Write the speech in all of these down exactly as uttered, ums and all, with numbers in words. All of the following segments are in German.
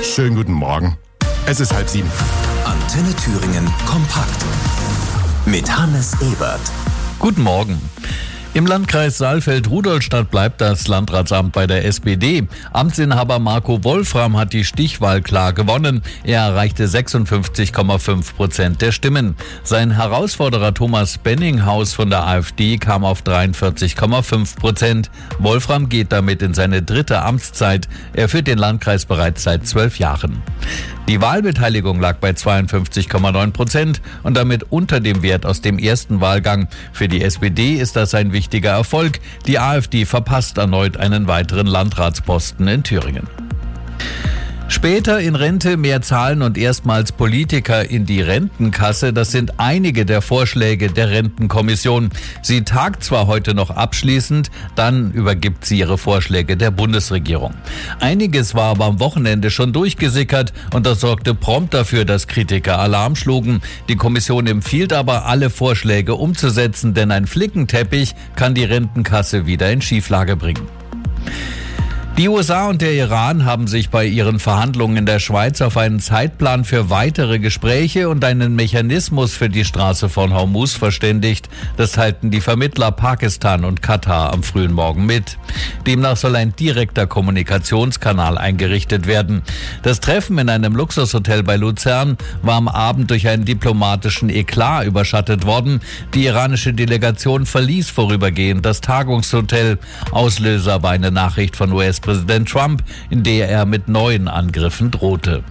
Schönen guten Morgen. Es ist halb sieben. Antenne Thüringen kompakt. Mit Hannes Ebert. Guten Morgen. Im Landkreis Saalfeld-Rudolstadt bleibt das Landratsamt bei der S P D. Amtsinhaber Marco Wolfram hat die Stichwahl klar gewonnen. Er erreichte sechsundfünfzig Komma fünf Prozent der Stimmen. Sein Herausforderer Thomas Benninghaus von der AfD kam auf dreiundvierzig Komma fünf Prozent. Wolfram geht damit in seine dritte Amtszeit. Er führt den Landkreis bereits seit zwölf Jahren. Die Wahlbeteiligung lag bei zweiundfünfzig Komma neun Prozent und damit unter dem Wert aus dem ersten Wahlgang. Für die S P D ist das ein wichtiger Erfolg. Die AfD verpasst erneut einen weiteren Landratsposten in Thüringen. Später in Rente, mehr zahlen und erstmals Politiker in die Rentenkasse, das sind einige der Vorschläge der Rentenkommission. Sie tagt zwar heute noch abschließend, dann übergibt sie ihre Vorschläge der Bundesregierung. Einiges war aber am Wochenende schon durchgesickert und das sorgte prompt dafür, dass Kritiker Alarm schlugen. Die Kommission empfiehlt aber, alle Vorschläge umzusetzen, denn ein Flickenteppich kann die Rentenkasse wieder in Schieflage bringen. Die U S A und der Iran haben sich bei ihren Verhandlungen in der Schweiz auf einen Zeitplan für weitere Gespräche und einen Mechanismus für die Straße von Hormuz verständigt. Das teilten die Vermittler Pakistan und Katar am frühen Morgen mit. Demnach soll ein direkter Kommunikationskanal eingerichtet werden. Das Treffen in einem Luxushotel bei Luzern war am Abend durch einen diplomatischen Eklat überschattet worden. Die iranische Delegation verließ vorübergehend das Tagungshotel. Auslöser war eine Nachricht von U S-Präsident Trump, in der er mit neuen Angriffen drohte.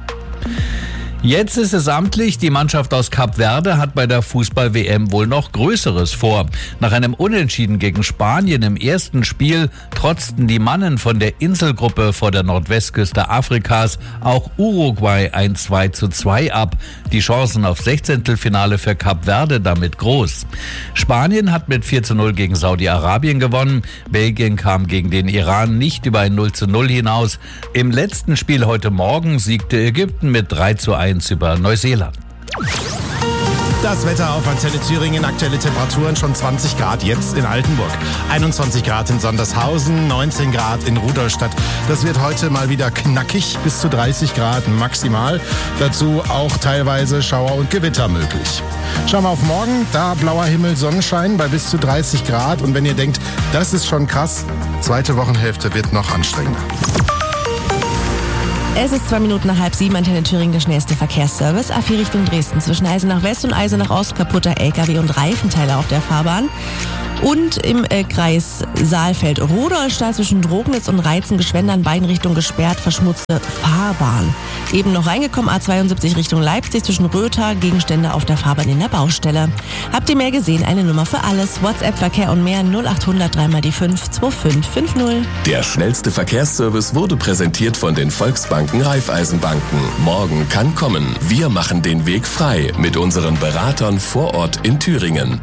Jetzt ist es amtlich, die Mannschaft aus Kap Verde hat bei der Fußball-W M wohl noch Größeres vor. Nach einem Unentschieden gegen Spanien im ersten Spiel trotzten die Mannen von der Inselgruppe vor der Nordwestküste Afrikas auch Uruguay ein zwei zu zwei ab. Die Chancen auf Sechzehntelfinale für Kap Verde damit groß. Spanien hat mit vier zu null gegen Saudi-Arabien gewonnen. Belgien kam gegen den Iran nicht über ein null zu null hinaus. Im letzten Spiel heute Morgen siegte Ägypten mit drei zu eins über Neuseeland. Das Wetter auf Antenne Thüringen, aktuelle Temperaturen schon zwanzig Grad jetzt in Altenburg, einundzwanzig Grad in Sondershausen, neunzehn Grad in Rudolstadt. Das wird heute mal wieder knackig, bis zu dreißig Grad maximal. Dazu auch teilweise Schauer und Gewitter möglich. Schauen wir auf morgen, da blauer Himmel, Sonnenschein bei bis zu dreißig Grad. Und wenn ihr denkt, das ist schon krass, zweite Wochenhälfte wird noch anstrengender. Es ist zwei Minuten nach halb sieben, Antenne Thüringen, der schnellste Verkehrsservice. A vier Richtung Dresden, zwischen Eisenach West und Eisenach Ost, kaputter L K W und Reifenteile auf der Fahrbahn. Und im äh, Kreis Saalfeld-Rudolstadt zwischen Drognitz und Reizen-Gschwender in beiden Richtungen gesperrt, verschmutzte Fahrbahn. Eben noch reingekommen, A zweiundsiebzig Richtung Leipzig zwischen Rötha, Gegenstände auf der Fahrbahn in der Baustelle. Habt ihr mehr gesehen? Eine Nummer für alles. WhatsApp, Verkehr und mehr null achthundert drei mal die fünf zwei fünf fünf null. Der schnellste Verkehrsservice wurde präsentiert von den Volksbanken Raiffeisenbanken. Morgen kann kommen. Wir machen den Weg frei mit unseren Beratern vor Ort in Thüringen.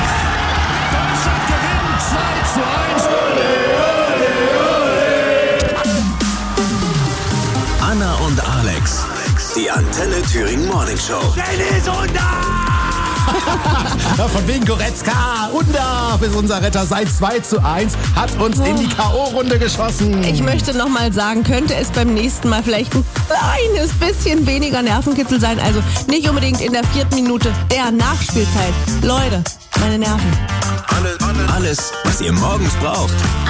Anna und Alex, die Antenne Thüringen Morning Show. Dennis Undarf! Von wegen Goretzka. Undarf ist unser Retter seit zwei zu eins, hat uns in die K O-Runde geschossen. Ich möchte noch mal sagen, könnte es beim nächsten Mal vielleicht ein kleines bisschen weniger Nervenkitzel sein. Also nicht unbedingt in der vierten Minute der Nachspielzeit. Leute, meine Nerven. Alles, alles, was ihr morgens braucht.